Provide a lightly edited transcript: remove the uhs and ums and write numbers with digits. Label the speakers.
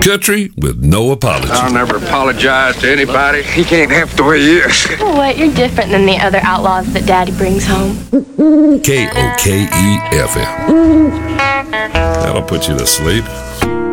Speaker 1: Country with no apology.
Speaker 2: I'll never apologize to anybody.
Speaker 3: He can't help the way he is.
Speaker 4: What? You're different than the other outlaws that Daddy brings home.
Speaker 1: KOKE FM. That'll put you to sleep.